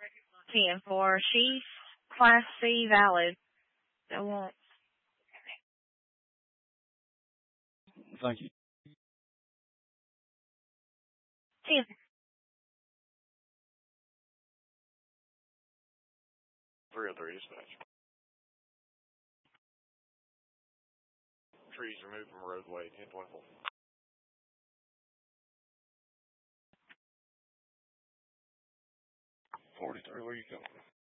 10-4. She's Class C valid. I won't. Thank you. 10. 303 dispatch. Trees removed from roadway, 1024. 43, where you going?